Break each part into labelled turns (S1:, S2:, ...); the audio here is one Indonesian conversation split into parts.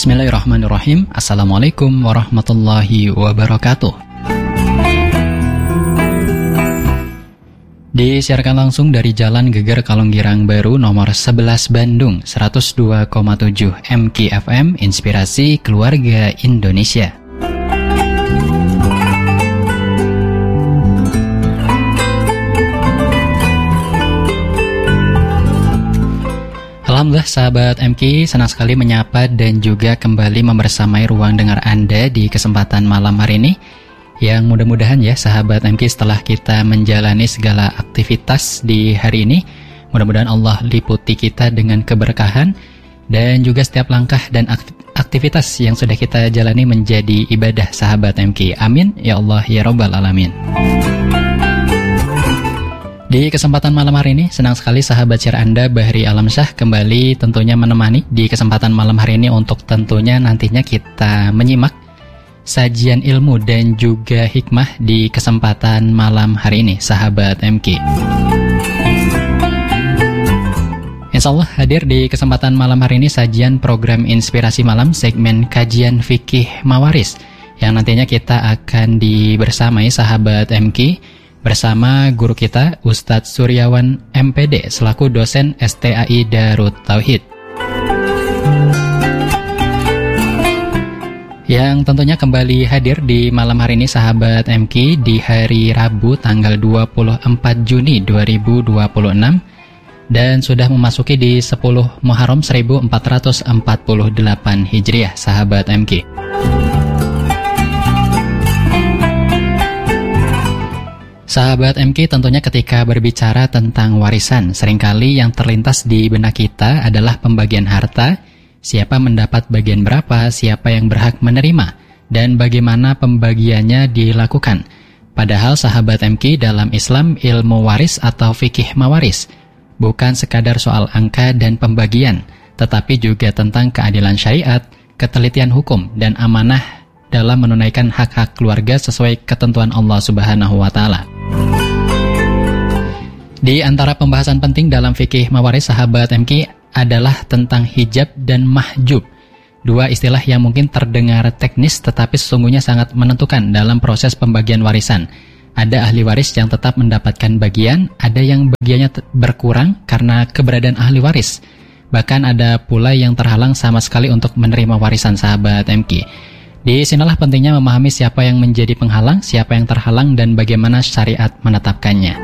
S1: Bismillahirrahmanirrahim. Assalamualaikum warahmatullahi wabarakatuh. Disiarkan langsung dari Jalan Geger Kalonggirang Baru nomor 11 Bandung 102,7 MKFM Inspirasi Keluarga Indonesia. Alhamdulillah sahabat MK, senang sekali menyapa dan juga kembali membersamai ruang dengar Anda di kesempatan malam hari ini. Yang mudah-mudahan ya sahabat MK, setelah kita menjalani segala aktivitas di hari ini, mudah-mudahan Allah liputi kita dengan keberkahan dan juga setiap langkah dan aktivitas yang sudah kita jalani menjadi ibadah sahabat MK. Amin ya Allah ya Rabbal Alamin. Di kesempatan malam hari ini, senang sekali sahabat share Anda Bahri Alamsyah kembali tentunya menemani di kesempatan malam hari ini untuk tentunya nantinya kita menyimak sajian ilmu dan juga hikmah di kesempatan malam hari ini, sahabat MK. Insya Allah hadir di kesempatan malam hari ini sajian program Inspirasi Malam segmen Kajian Fikih Mawaris yang nantinya kita akan dibersamai sahabat MK bersama guru kita Ustadz Suryawan MPD selaku dosen STAI Darut Tauhid. Yang tentunya kembali hadir di malam hari ini sahabat MK di hari Rabu tanggal 24 Juni 2026 dan sudah memasuki di 10 Muharram 1448 Hijriah sahabat MK. Sahabat MK, tentunya ketika berbicara tentang warisan, seringkali yang terlintas di benak kita adalah pembagian harta, siapa mendapat bagian berapa, siapa yang berhak menerima, dan bagaimana pembagiannya dilakukan. Padahal sahabat MK, dalam Islam ilmu waris atau fikih mawaris bukan sekadar soal angka dan pembagian, tetapi juga tentang keadilan syariat, ketelitian hukum, dan amanah dalam menunaikan hak-hak keluarga sesuai ketentuan Allah Subhanahu wa Ta'ala. Di antara pembahasan penting dalam fikih mawaris sahabat MK adalah tentang hijab dan mahjub. Dua istilah yang mungkin terdengar teknis tetapi sesungguhnya sangat menentukan dalam proses pembagian warisan. Ada ahli waris yang tetap mendapatkan bagian, ada yang bagiannya berkurang karena keberadaan ahli waris. Bahkan ada pula yang terhalang sama sekali untuk menerima warisan sahabat MK. Di sinilah pentingnya memahami siapa yang menjadi penghalang, siapa yang terhalang, dan bagaimana syariat menetapkannya.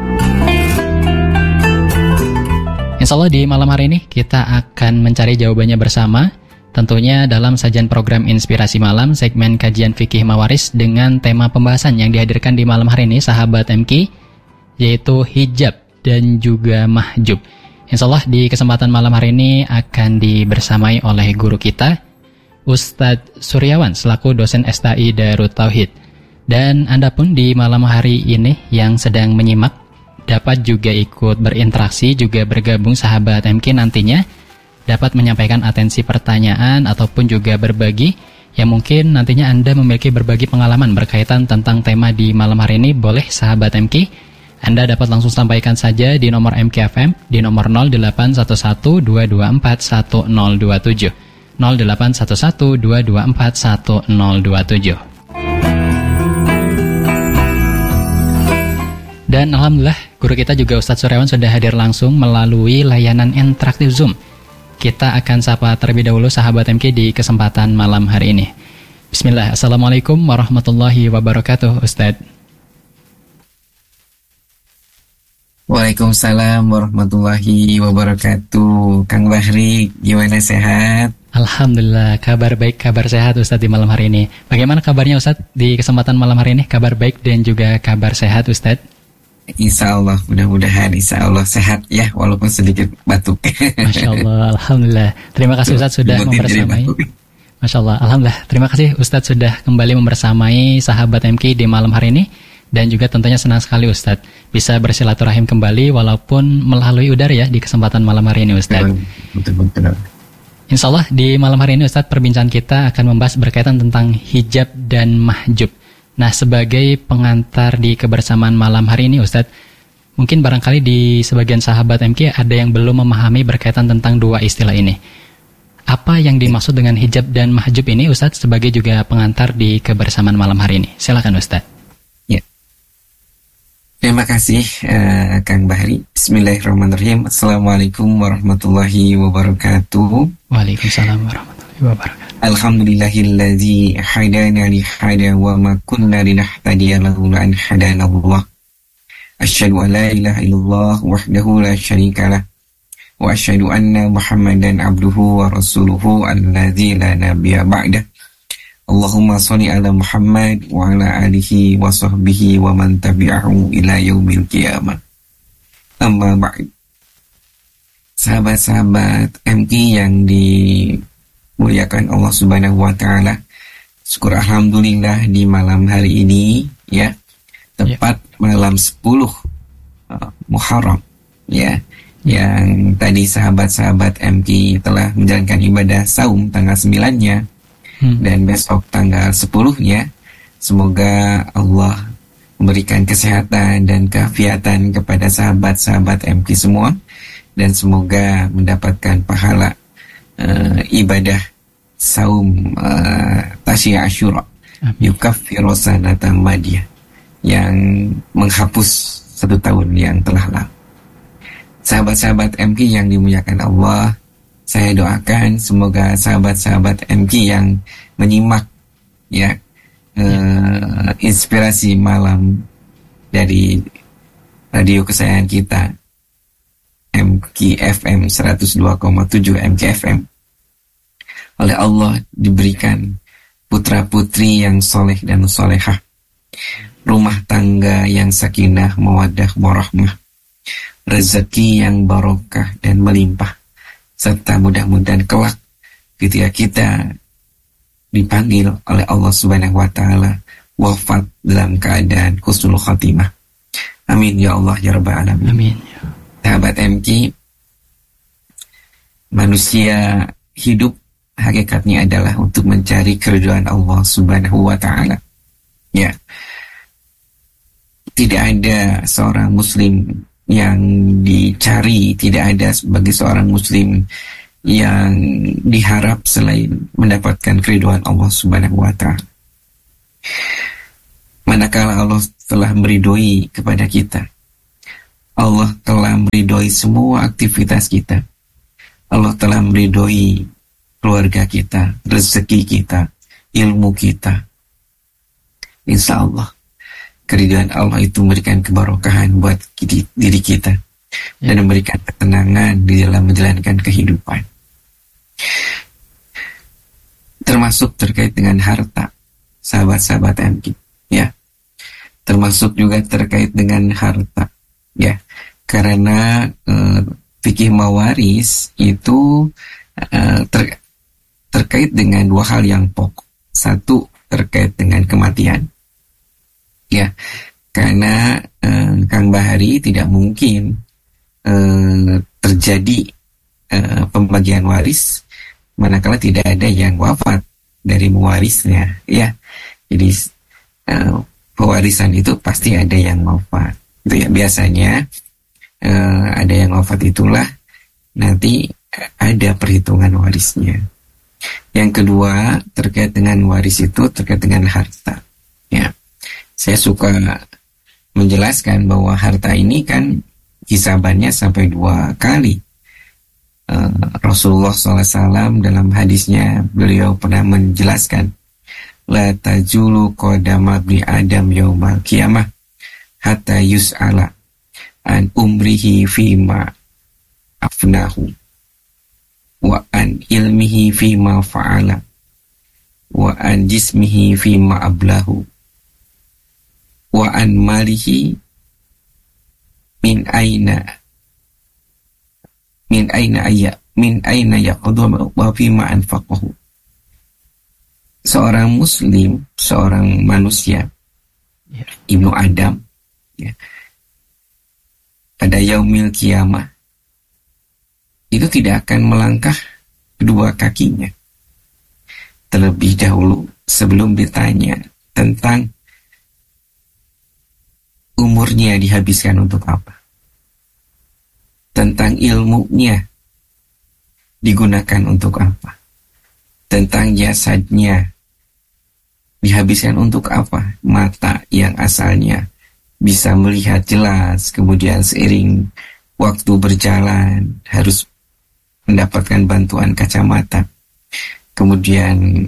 S1: Insya Allah di malam hari ini kita akan mencari jawabannya bersama, tentunya dalam sajian program Inspirasi Malam, segmen Kajian Fikih Mawaris dengan tema pembahasan yang dihadirkan di malam hari ini, sahabat MK, yaitu hijab dan juga mahjub. Insya Allah di kesempatan malam hari ini akan dibersamai oleh guru kita, Ustadz Suryawan selaku dosen STAI Darut Tauhid. Dan Anda pun di malam hari ini yang sedang menyimak dapat juga ikut berinteraksi, juga bergabung sahabat MK nantinya dapat menyampaikan atensi pertanyaan ataupun juga berbagi yang mungkin nantinya Anda memiliki berbagi pengalaman berkaitan tentang tema di malam hari ini. Boleh sahabat MK, Anda dapat langsung sampaikan saja di nomor MKFM di nomor 081122411027 081122411027. Dan alhamdulillah guru kita juga Ustadz Suryawan sudah hadir langsung melalui layanan interaktif Zoom. Kita akan sapa terlebih dahulu sahabat MK di kesempatan malam hari ini. Bismillah. Assalamualaikum warahmatullahi wabarakatuh Ustadz.
S2: Waalaikumsalam warahmatullahi wabarakatuh. Kang Bahri, gimana, sehat?
S1: Alhamdulillah, kabar baik, kabar sehat Ustadz di malam hari ini. Bagaimana kabarnya Ustadz di kesempatan malam hari ini? Kabar baik dan juga kabar sehat Ustadz?
S2: Insya Allah, mudah-mudahan Insya Allah sehat ya, walaupun sedikit batuk.
S1: Masya Allah, Alhamdulillah. Terima kasih Ustadz sudah membersamai. Masya Allah, Alhamdulillah. Terima kasih Ustadz sudah kembali membersamai sahabat MK di malam hari ini. Dan juga tentunya senang sekali Ustadz bisa bersilaturahim kembali walaupun melalui udara ya di kesempatan malam hari ini Ustadz.
S2: Betul.
S1: Insya Allah di malam hari ini Ustadz perbincangan kita akan membahas berkaitan tentang hijab dan mahjub. Nah sebagai pengantar di kebersamaan malam hari ini Ustadz, mungkin barangkali di sebagian sahabat MK ada yang belum memahami berkaitan tentang dua istilah ini. Apa apa yang dimaksud dengan hijab dan mahjub ini, Ustadz, sebagai juga pengantar di kebersamaan malam hari ini? Silakan, Ustadz.
S2: Ya. Terima kasih, Kang Bahri. Bismillahirrahmanirrahim. Assalamualaikum warahmatullahi wabarakatuh.
S1: Waalaikumsalam warahmatullahi wabarakatuh.
S2: Alhamdulillahilladzi hadana li hada wa ma kunna linahtadiya laula an hadana Allah. Asyhadu an la ilaha illallah wahdahu la syarika lah. Wa asyhadu anna Muhammadan abduhu wa rasuluhu alladzi la nabiyya ba'dah. Allahumma sholli ala Muhammad wa ala alihi wa sahbihi wa man tabi'ahu ila yaumil qiyamah. Amma ba'd. Sahabat-sahabat MK yang dimuliakan Allah Subhanahu wa taala, syukur alhamdulillah di malam hari ini ya, tepat malam 10 Muharram ya, yang tadi sahabat-sahabat MK telah menjalankan ibadah saum tanggal 9-nya dan besok tanggal 10-nya. Semoga Allah memberikan kesehatan dan keafiatan kepada sahabat-sahabat MK semua, dan semoga mendapatkan pahala ibadah saum Tasya Asyura yukaffiru sanata madiyah, yang menghapus 1 tahun yang telah lalu. Sahabat-sahabat MK yang dimuliakan Allah, saya doakan semoga sahabat-sahabat MK yang menyimak ya inspirasi malam dari radio kesayangan kita MK FM 102,7 MK FM, oleh Allah diberikan putra-putri yang soleh dan solehah, rumah tangga yang sakinah mawaddah warahmah, rezeki yang barokah dan melimpah, serta mudah-mudahan kelak ketika kita dipanggil oleh Allah Subhanahu wa taala wafat dalam keadaan husnul khatimah. Amin ya Allah ya rabbal alamin.
S1: Amin.
S2: Sahabat MK, manusia hidup hakikatnya adalah untuk mencari keridhaan Allah Subhanahu wa taala. Ya. Tidak ada seorang muslim yang dicari, tidak ada sebagai seorang muslim yang diharap selain mendapatkan keridhaan Allah Subhanahu wa taala. Manakala Allah telah meridhoi kepada kita, Allah telah meridhoi semua aktivitas kita, Allah telah meridhoi keluarga kita, rezeki kita, ilmu kita, insya Allah keridhaan Allah itu memberikan kebarokahan buat diri kita dan memberikan ketenangan di dalam menjalankan kehidupan. Termasuk terkait dengan harta, sahabat-sahabat MK ya. Termasuk juga terkait dengan harta ya. Karena fikih mawaris itu terkait dengan 2 hal yang pokok. Satu, terkait dengan kematian. Ya, karena Kang Bahari tidak mungkin terjadi pembagian waris manakala tidak ada yang wafat dari mewarisnya. Ya, jadi pewarisan itu pasti ada yang wafat. Itu ya, biasanya ada yang wafat itulah nanti ada perhitungan warisnya. Yang kedua, terkait dengan waris itu terkait dengan harta. Ya. Saya suka menjelaskan bahwa harta ini kan hisabannya sampai 2 kali. Rasulullah SAW dalam hadisnya beliau pernah menjelaskan, la tajulu qadama ibni Adam yaumal qiyamah hatta yus'ala an umrihi fima afnahu wa an ilmihi fima fa'ala wa an jismihi fima ablahu wa an malihi min aina yaqdu wa fima anfaqahu. Seorang muslim, seorang manusia, Ibnu Adam ya, pada yaumil kiamah itu tidak akan melangkah kedua kakinya terlebih dahulu sebelum ditanya tentang umurnya dihabiskan untuk apa, tentang ilmunya digunakan untuk apa, tentang jasadnya. Dihabiskan untuk apa? Mata yang asalnya bisa melihat jelas, kemudian seiring waktu berjalan harus mendapatkan bantuan kacamata, kemudian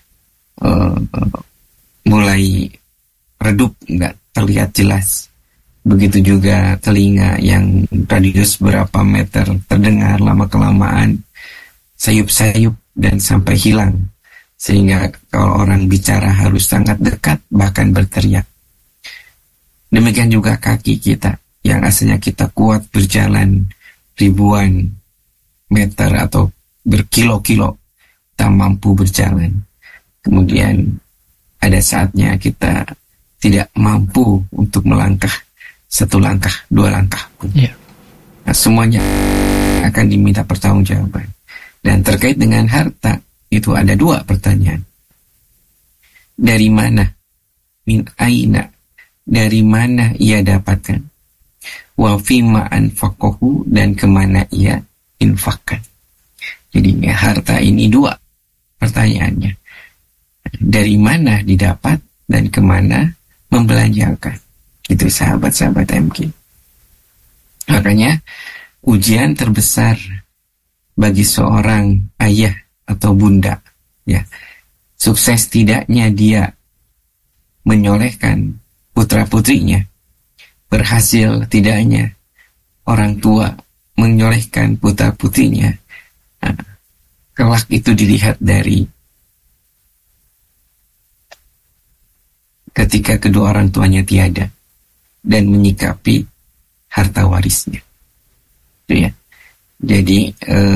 S2: mulai redup, nggak terlihat jelas. Begitu juga telinga yang radius berapa meter terdengar lama-kelamaan sayup-sayup dan sampai hilang, sehingga kalau orang bicara harus sangat dekat, bahkan berteriak. Demikian juga kaki kita yang asalnya kita kuat berjalan ribuan meter atau berkilo-kilo, tak mampu berjalan. Kemudian ada saatnya kita tidak mampu untuk melangkah satu langkah, dua langkah pun. Nah, semuanya akan diminta pertanggungjawaban. Dan terkait dengan harta, itu ada dua pertanyaan. Dari mana? Min aina? Dari mana ia dapatkan? Wa fima anfaqahu, dan kemana ia infakkan. Jadi harta ini dua pertanyaannya. Dari mana didapat dan kemana membelanjakan. Itu sahabat-sahabat MK. Makanya ujian terbesar bagi seorang ayah atau bunda, ya, sukses tidaknya dia menyolehkan putra-putrinya, berhasil tidaknya orang tua menyolehkan putra-putrinya, kelak itu dilihat dari ketika kedua orang tuanya tiada dan menyikapi harta warisnya. Itu ya. Jadi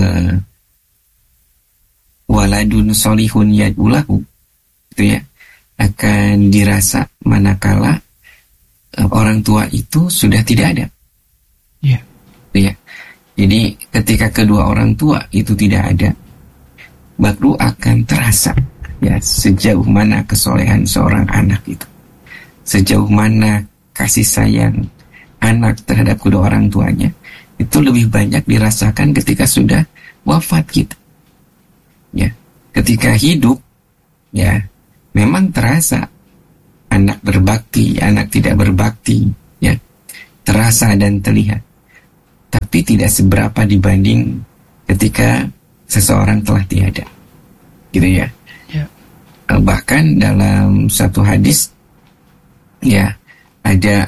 S2: waladun solihun yad'ulahu, itu ya, akan dirasa manakala orang tua itu sudah tidak ada.
S1: Iya.
S2: Ya. Jadi ketika kedua orang tua itu tidak ada, baru akan terasa ya sejauh mana kesolehan seorang anak itu, sejauh mana kasih sayang anak terhadap kedua orang tuanya itu lebih banyak dirasakan ketika sudah wafat kita. Ya, ketika hidup, ya memang terasa anak berbakti, anak tidak berbakti, ya terasa dan terlihat. Tapi tidak seberapa dibanding ketika seseorang telah tiada, gitu ya.
S1: Ya.
S2: Bahkan dalam satu hadis, ya ada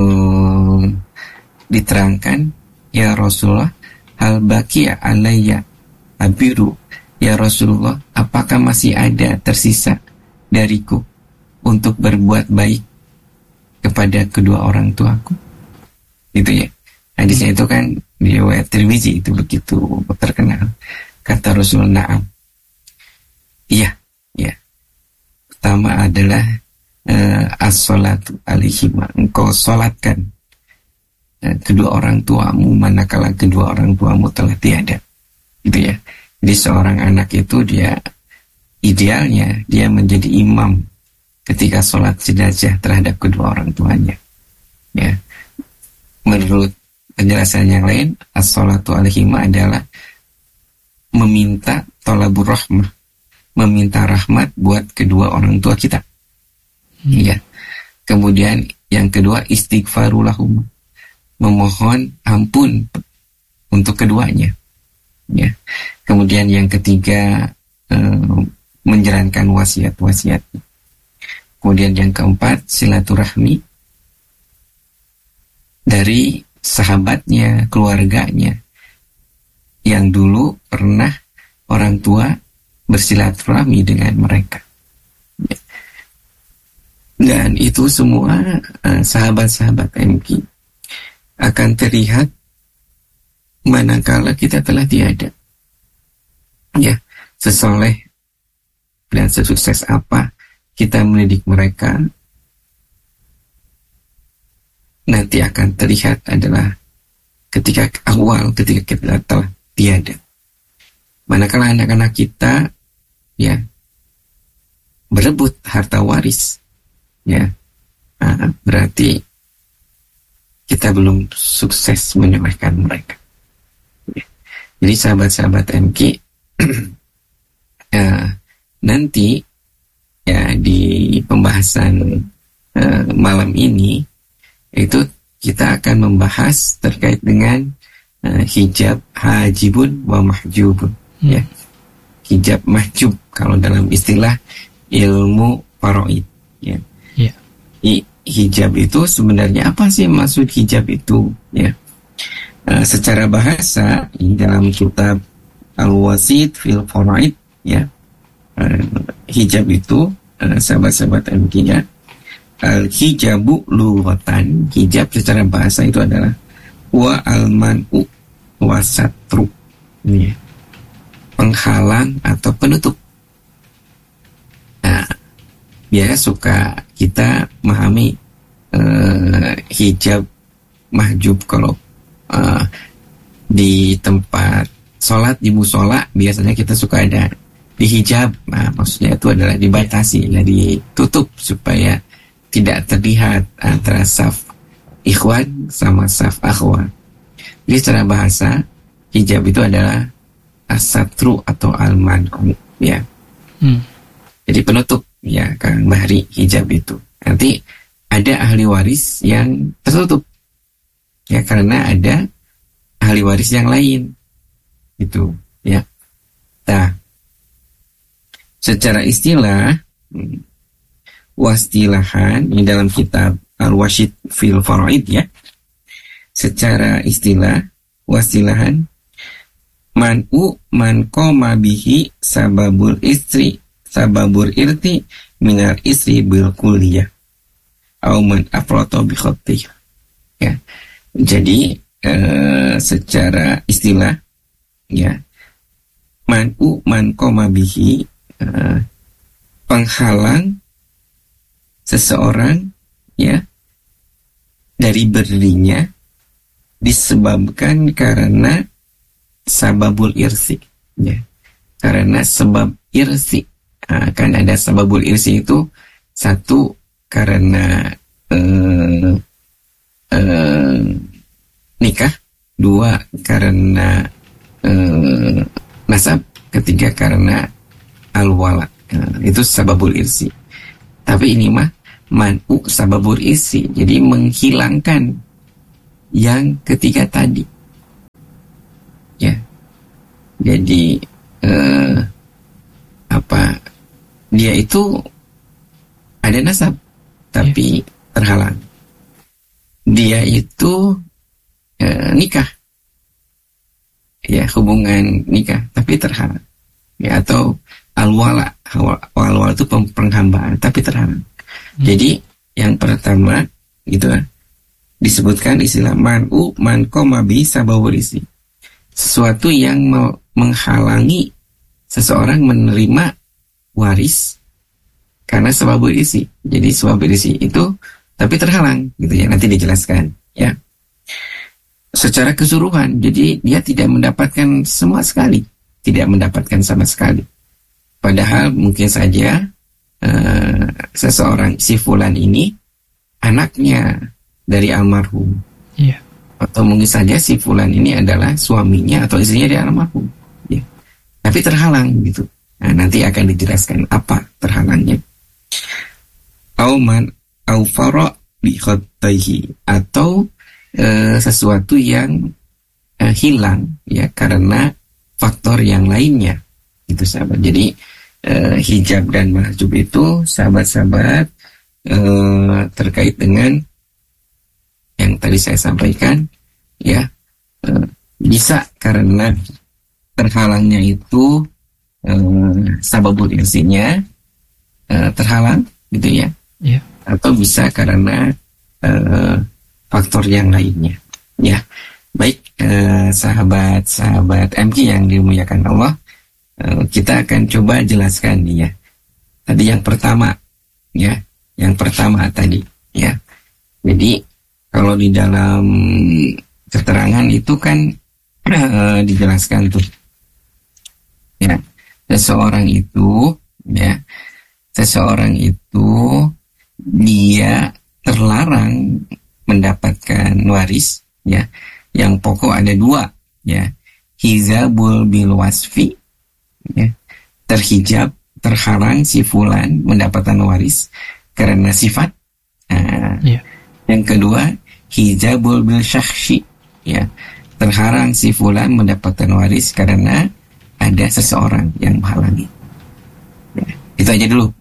S2: diterangkan, ya Rasulullah, hal baqiya alayya abiru, ya Rasulullah, apakah masih ada tersisa dariku untuk berbuat baik kepada kedua orang tuaku? Itu ya. Hadisnya itu kan di riwayat Tirmizi, itu begitu terkenal. Kata Rasulullah, na'am. Iya, ya. Pertama adalah as-salatu alaihima, engkau salatkan kedua orang tuamu manakala kedua orang tuamu telah tiada. Gitu ya. Jadi seorang anak itu dia idealnya dia menjadi imam ketika sholat jenazah terhadap kedua orang tuanya. Ya. Menurut penjelasan yang lain, as-salatu alaihima adalah meminta thalabur rahmah, meminta rahmat buat kedua orang tua kita. Ya. Kemudian yang kedua, istighfarulahum, memohon ampun untuk keduanya. Ya. Kemudian yang ketiga, menjalankan wasiat-wasiat. Kemudian yang keempat, silaturahmi dari sahabatnya, keluarganya yang dulu pernah orang tua bersilaturahmi dengan mereka. Ya. Dan itu semua sahabat-sahabat MK akan terlihat manakala kita telah tiada. Ya, sesoleh dan sesukses apa kita mendidik mereka, nanti akan terlihat adalah ketika kita telah tiada. Manakala anak-anak kita ya berebut harta waris, ya berarti kita belum sukses menyembuhkan mereka. Jadi sahabat-sahabat MK, nanti ya di pembahasan malam ini itu kita akan membahas terkait dengan hijab hajibun wa mahjubun. Ya, hijab mahjub kalau dalam istilah ilmu faraid. Ya.
S1: Yeah.
S2: Hijab itu sebenarnya apa sih maksud hijab itu? Ya, secara bahasa dalam kitab Al-Wasit fil Faraid, ya, hijab itu sahabat-sahabat MK ya, al-hijabu lughatan, hijab secara bahasa itu adalah wa al-man'u wa satru, ya, penghalang atau penutup. Nah, biasa suka kita memahami hijab mahjub kalau di tempat sholat di musola biasanya kita suka ada dihijab. Nah, maksudnya itu adalah dibatasi, ya, ditutup supaya tidak terlihat antara saf ikhwan sama saf akhwat. Jadi secara bahasa hijab itu adalah as-satru atau al-man'u, ya. Jadi penutup, ya Kang Bahri, hijab itu. Nanti ada ahli waris yang tertutup, ya, karena ada ahli waris yang lain. Itu, ya. Nah, secara istilah, wastilahan ini dalam kitab Al-Wasit fil Faraid, ya. Secara istilah, wastilahan man'u man qoma bihi sababul irti minar istri bil kulliyah au man afrata bi khattih. Ya. Jadi secara istilah, ya, man'u man qoma bihi, penghalang seseorang, ya, dari berdirinya disebabkan karena sababul irsi, ya, karena sebab irsi. Kan ada sababul irsi itu, satu karena nikah, dua karena nasab, ketiga karena al-wala. Itu sababul irsi. Tapi ini mah man'u sababul irsi, jadi menghilangkan yang ketiga tadi, ya. Jadi dia itu ada nasab tapi terhalang. Dia itu nikah, ya, hubungan nikah tapi terhalang, ya, atau al-wala itu penghambaan tapi terhalang. Jadi yang pertama gitu disebutkan istilah man'u man qoma bi sababul isi, sesuatu yang menghalangi seseorang menerima waris karena sebabul isi. Jadi sebabul isi itu tapi terhalang, gitu ya, nanti dijelaskan, ya. Secara keseluruhan, jadi dia tidak mendapatkan sama sekali, tidak mendapatkan sama sekali. Padahal mungkin saja seseorang si fulan ini anaknya dari almarhum,
S1: yeah,
S2: atau mungkin saja si fulan ini adalah suaminya atau istrinya dari almarhum, ya, tapi terhalang, gitu. Nah, nanti akan dijelaskan apa terhalangnya. Auman aufara bi khattaihi, atau sesuatu yang hilang, ya, karena faktor yang lainnya, itu sahabat. Jadi hijab dan mahjub itu sahabat-sahabat terkait dengan yang tadi saya sampaikan, ya, bisa karena terhalangnya itu sababul irsinya terhalang, gitu ya,
S1: yeah,
S2: atau bisa karena faktor yang lainnya, ya. Baik, sahabat-sahabat MK yang dimuliakan Allah, kita akan coba jelaskan nih, ya. Tadi yang pertama, ya, yang pertama tadi, ya. Jadi kalau di dalam keterangan itu kan dijelaskan tuh, ya, seseorang itu dia terlarang mendapatkan waris, ya, yang pokok ada dua, ya, hijabul bil wasfi, ya, terhijab terhalang si fulan mendapatkan waris karena sifat. Yang kedua, hijabul bil syakhsi, ya, terhalang si fulan mendapatkan waris karena ada seseorang yang menghalangi. Ya, itu aja dulu,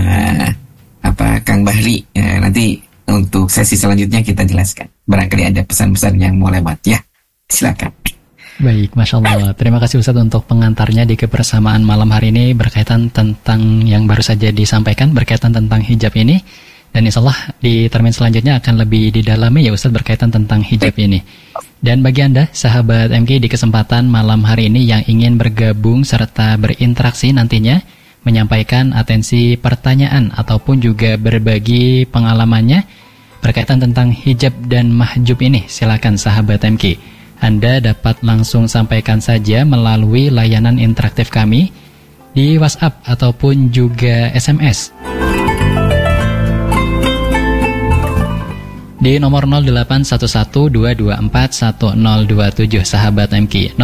S2: Kang Bahri. Ya, nanti untuk sesi selanjutnya kita jelaskan. Barangkali ada pesan-pesan yang mau lewat, ya. Silakan.
S1: Baik, Masya Allah. Terima kasih Ustadz untuk pengantarnya di kebersamaan malam hari ini berkaitan tentang yang baru saja disampaikan, berkaitan tentang hijab ini. Dan insya Allah di termin selanjutnya akan lebih didalami ya Ustadz berkaitan tentang hijab ini. Dan bagi Anda, sahabat MK, di kesempatan malam hari ini yang ingin bergabung serta berinteraksi nantinya, menyampaikan atensi pertanyaan ataupun juga berbagi pengalamannya berkaitan tentang hijab dan mahjub ini, silakan sahabat MK. Anda dapat langsung sampaikan saja melalui layanan interaktif kami di WhatsApp ataupun juga SMS. Di nomor 081122410027 sahabat MK,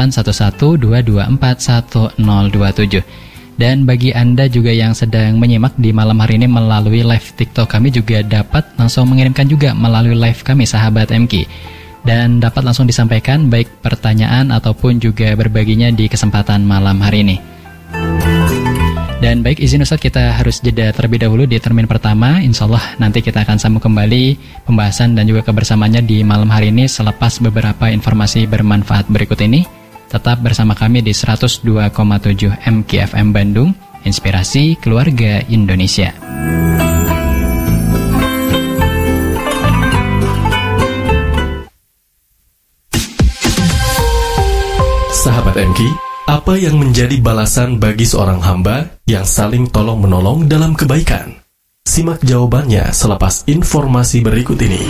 S1: 081122410027. Dan bagi Anda juga yang sedang menyimak di malam hari ini melalui live TikTok kami juga dapat langsung mengirimkan juga melalui live kami sahabat MK. Dan dapat langsung disampaikan baik pertanyaan ataupun juga berbaginya di kesempatan malam hari ini. Dan baik, izin Ustadz, kita harus jeda terlebih dahulu di termin pertama. Insya Allah nanti kita akan sambung kembali pembahasan dan juga kebersamaannya di malam hari ini selepas beberapa informasi bermanfaat berikut ini. Tetap bersama kami di 102,7 MKFM Bandung, Inspirasi Keluarga Indonesia.
S3: Sahabat MK, apa yang menjadi balasan bagi seorang hamba yang saling tolong-menolong dalam kebaikan? Simak jawabannya selepas informasi berikut ini.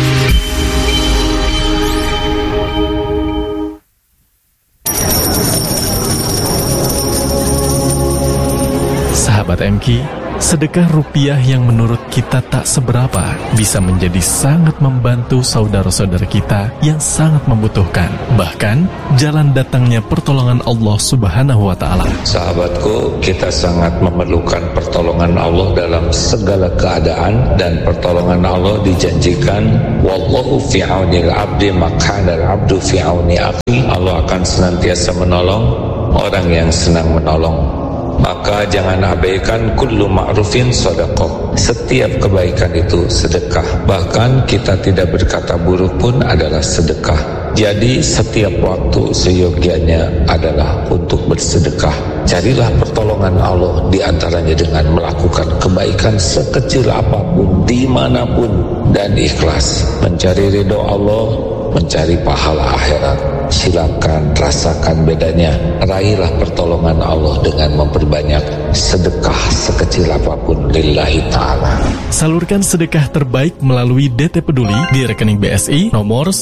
S3: Sahabat MK, sedekah rupiah yang menurut kita tak seberapa bisa menjadi sangat membantu saudara-saudara kita yang sangat membutuhkan. Bahkan, jalan datangnya pertolongan Allah Subhanahu wa Ta'ala.
S4: Sahabatku, kita sangat memerlukan pertolongan Allah dalam segala keadaan, dan pertolongan Allah dijanjikan, wallahu fi aunil abdi makanal abdu fi auni akhi. Allah akan senantiasa menolong orang yang senang menolong. Maka jangan abaikan kullu ma'rufin sedekah. Setiap kebaikan itu sedekah. Bahkan kita tidak berkata buruk pun adalah sedekah. Jadi setiap waktu seyogianya adalah untuk bersedekah. Carilah pertolongan Allah di antaranya dengan melakukan kebaikan sekecil apapun, dimanapun, dan ikhlas. Mencari ridho Allah, mencari pahala akhirat. Silakan rasakan bedanya. Raihlah pertolongan Allah dengan memperbanyak sedekah sekecil apapun lillahi ta'ala.
S3: Salurkan sedekah terbaik melalui DT Peduli di rekening BSI nomor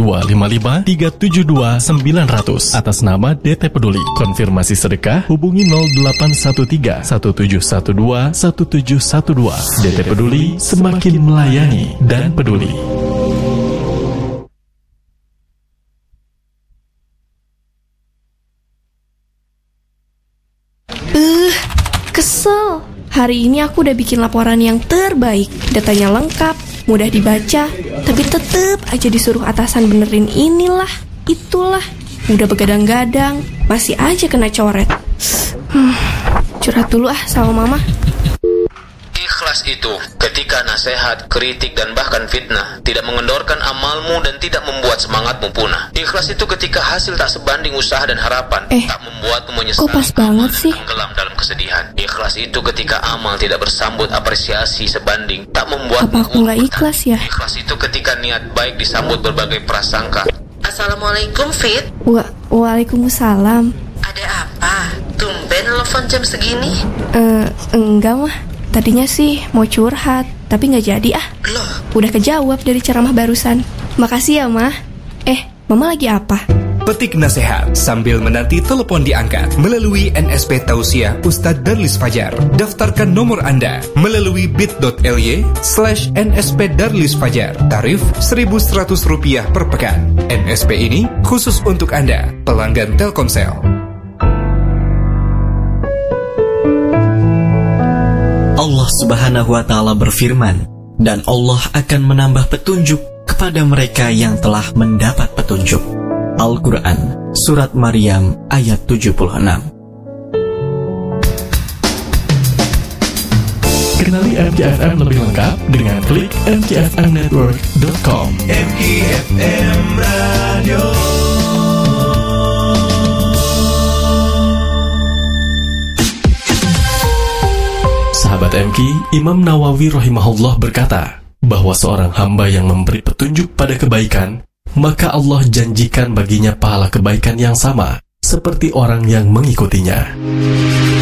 S3: 9255372900 atas nama DT Peduli. Konfirmasi sedekah hubungi 0813 1712 1712. DT Peduli, semakin melayani dan peduli.
S5: Kesel. Hari ini aku udah bikin laporan yang terbaik. Datanya lengkap, mudah dibaca, tapi tetep aja disuruh atasan benerin inilah, itulah. Udah begadang-gadang, masih aja kena coret. Curhat dulu sama mama.
S6: Ikhlas itu ketika nasihat, kritik, dan bahkan fitnah tidak mengendorkan amalmu dan tidak membuat semangatmu punah. Ikhlas itu ketika hasil tak sebanding usaha dan harapan, tak membuatmu menyesal,
S5: kok pas banget sih?
S6: Tenggelam dalam kesedihan. Ikhlas itu ketika amal tidak bersambut apresiasi sebanding, tak membuat.
S5: Apa aku nggak ikhlas ya?
S6: Ikhlas itu ketika niat baik disambut berbagai prasangka. Assalamualaikum, Fit.
S5: Waalaikumsalam.
S6: Ada apa? Tumben telepon jam segini?
S5: Enggak mah. Tadinya sih mau curhat, tapi nggak jadi ah.
S6: Loh?
S5: Udah kejawab dari ceramah barusan. Makasih ya, Mah. Mama lagi apa?
S7: Petik nasihat sambil menanti telepon diangkat melalui NSP Tausiah Ustadz Darlis Fajar. Daftarkan nomor Anda melalui bit.ly/NSP Darlis Fajar. Tarif Rp1.100 per pekan. NSP ini khusus untuk Anda, pelanggan Telkomsel.
S8: Allah Subhanahu wa Ta'ala berfirman, dan Allah akan menambah petunjuk kepada mereka yang telah mendapat petunjuk. Al-Quran, Surat Maryam ayat 76.
S3: Kenali MKFM lebih lengkap dengan klik mkfmnetwork.com.
S9: MKFM Radio.
S3: Sahabat MK, Imam Nawawi rahimahullah berkata bahwa seorang hamba yang memberi petunjuk pada kebaikan, maka Allah janjikan baginya pahala kebaikan yang sama seperti orang yang mengikutinya.